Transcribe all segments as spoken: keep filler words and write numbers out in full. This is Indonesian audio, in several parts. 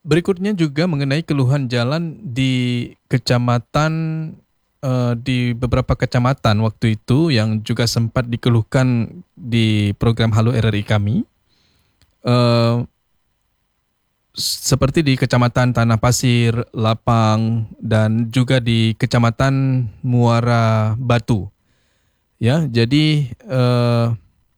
Berikutnya juga mengenai keluhan jalan di kecamatan, eh, di beberapa kecamatan waktu itu yang juga sempat dikeluhkan di program Halo R R I kami. Eh, seperti di Kecamatan Tanah Pasir, Lapang, dan juga di Kecamatan Muara Batu. Ya, jadi eh,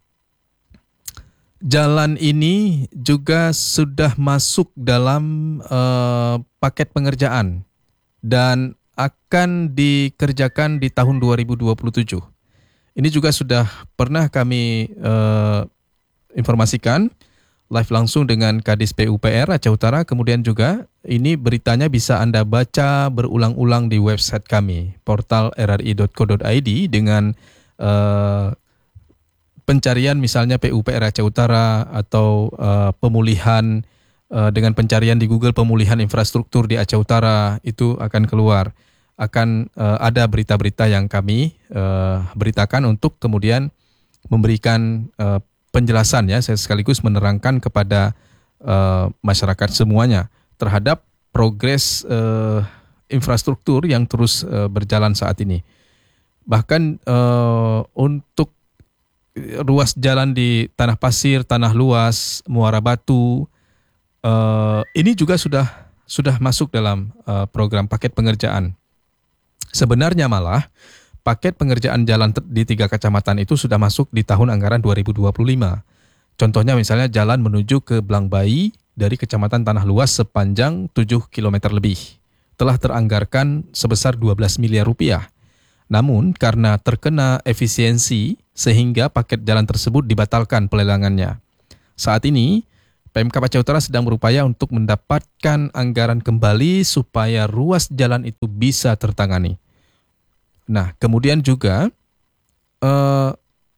jalan ini juga sudah masuk dalam eh, paket pengerjaan dan akan dikerjakan di tahun dua ribu dua puluh tujuh. Ini juga sudah pernah kami eh, informasikan live langsung dengan Kadis P U P R Aceh Utara. Kemudian juga ini beritanya bisa Anda baca berulang-ulang di website kami, portal r r i dot co dot i d dengan eh, pencarian misalnya P U P R Aceh Utara atau uh, pemulihan uh, dengan pencarian di Google pemulihan infrastruktur di Aceh Utara itu akan keluar. Akan uh, ada berita-berita yang kami uh, beritakan untuk kemudian memberikan uh, penjelasan ya, saya sekaligus menerangkan kepada uh, masyarakat semuanya terhadap progres uh, infrastruktur yang terus uh, berjalan saat ini. Bahkan uh, untuk ruas jalan di Tanah Pasir, Tanah Luas, Muara Batu, uh, ini juga sudah sudah masuk dalam uh, program paket pengerjaan. Sebenarnya malah paket pengerjaan jalan di tiga kecamatan itu sudah masuk di tahun anggaran dua ribu dua puluh lima. Contohnya misalnya jalan menuju ke Blangbayi dari Kecamatan Tanah Luas sepanjang tujuh kilometer lebih. Telah teranggarkan sebesar dua belas miliar rupiah. Namun karena terkena efisiensi sehingga paket jalan tersebut dibatalkan pelelangannya. Saat ini Pemkab Aceh Utara sedang berupaya untuk mendapatkan anggaran kembali supaya ruas jalan itu bisa tertangani. Nah, kemudian juga eh,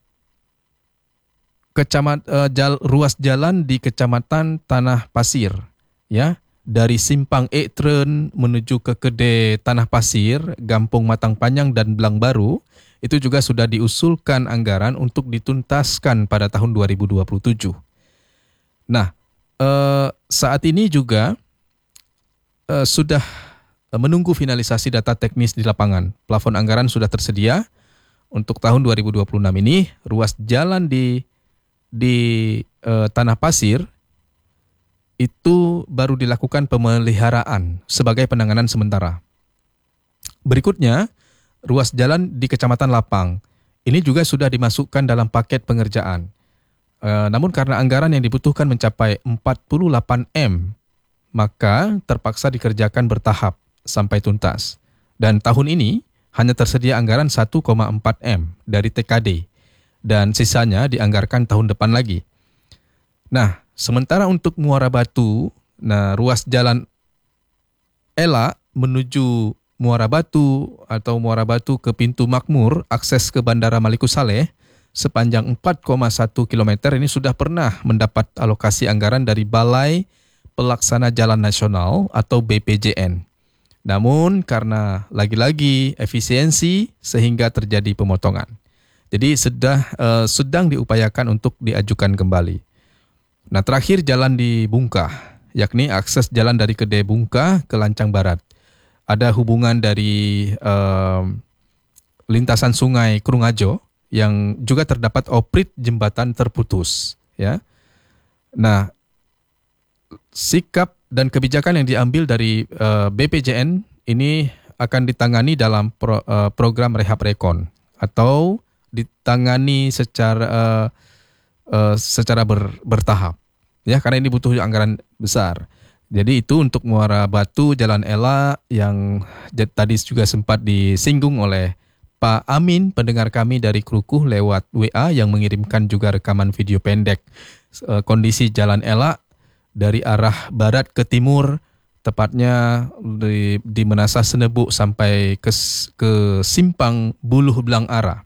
kecamat, eh, jal, ruas jalan di Kecamatan Tanah Pasir, ya, dari Simpang Ektren menuju ke Kede Tanah Pasir, Gampung Matang Panjang dan Belang Baru, itu juga sudah diusulkan anggaran untuk dituntaskan pada tahun dua ribu dua puluh tujuh. Nah, eh, saat ini juga eh, sudah menunggu finalisasi data teknis di lapangan. Plafon anggaran sudah tersedia untuk tahun dua ribu dua puluh enam ini. Ruas jalan di di eh, Tanah Pasir itu baru dilakukan pemeliharaan sebagai penanganan sementara. Berikutnya, ruas jalan di Kecamatan Lapang. Ini juga sudah dimasukkan dalam paket pengerjaan. E, namun karena anggaran yang dibutuhkan mencapai empat puluh delapan M, maka terpaksa dikerjakan bertahap sampai tuntas. Dan tahun ini hanya tersedia anggaran satu koma empat M dari T K D dan sisanya dianggarkan tahun depan lagi. Nah, sementara untuk Muara Batu, nah ruas jalan Ela menuju Muara Batu atau Muara Batu ke Pintu Makmur, akses ke Bandara Maliku Saleh sepanjang empat koma satu kilometer ini sudah pernah mendapat alokasi anggaran dari Balai Pelaksana Jalan Nasional atau B P J N. Namun karena lagi-lagi efisiensi sehingga terjadi pemotongan. Jadi sudah uh, sedang diupayakan untuk diajukan kembali. Nah, terakhir jalan di Bungkah, yakni akses jalan dari Kede Bungkah ke Lancang Barat. Ada hubungan dari uh, lintasan sungai Krungajo yang juga terdapat oprit jembatan terputus. Ya. Nah, sikap dan kebijakan yang diambil dari uh, B P J N ini akan ditangani dalam pro, uh, program Rehab Rekon atau ditangani secara uh, uh, secara ber, bertahap. Ya, karena ini butuh anggaran besar. Jadi itu untuk Muara Batu, Jalan Ela yang tadi juga sempat disinggung oleh Pak Amin, pendengar kami dari Krukuh lewat W A yang mengirimkan juga rekaman video pendek e, kondisi Jalan Ela dari arah barat ke timur, tepatnya di, di Menasah Senebu sampai ke, ke Simpang Buluh Belang Ara.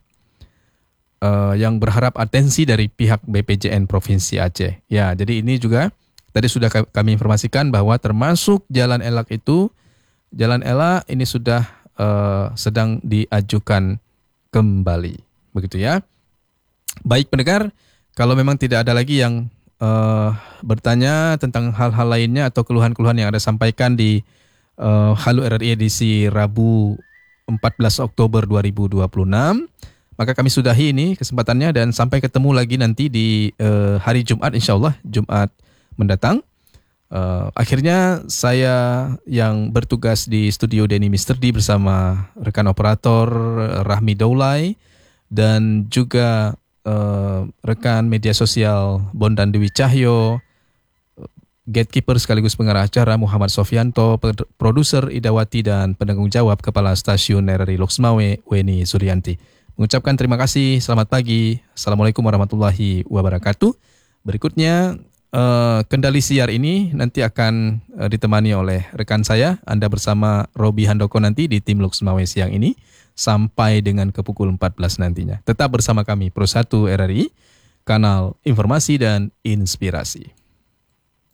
Uh, yang berharap atensi dari pihak B P J N Provinsi Aceh. Ya, jadi ini juga tadi sudah kami informasikan bahwa termasuk Jalan Elak itu, Jalan Elak ini sudah uh, sedang diajukan kembali. Begitu ya. Baik pendengar, kalau memang tidak ada lagi yang uh, bertanya tentang hal-hal lainnya atau keluhan-keluhan yang Anda sampaikan di uh, Halo R R I edisi Rabu empat belas Oktober dua ribu dua puluh enam, maka kami sudahi ini kesempatannya dan sampai ketemu lagi nanti di uh, hari Jumat, insyaAllah Jumat mendatang. Uh, akhirnya saya yang bertugas di studio Denny Mister D bersama rekan operator Rahmi Daulay dan juga uh, rekan media sosial Bondan Dewi Cahyo, gatekeeper sekaligus pengarah acara Muhammad Sofianto, produser Idawati dan penanggung jawab Kepala Stasiun R R I Loksmawe Weni Suryanti. Mengucapkan terima kasih, selamat pagi. Assalamualaikum warahmatullahi wabarakatuh. Berikutnya Uh, kendali siar ini nanti akan uh, ditemani oleh rekan saya, Anda bersama Robi Handoko nanti di tim Loksmawe siang ini sampai dengan ke pukul empat belas nantinya. Tetap bersama kami Pro satu R R I, kanal informasi dan inspirasi.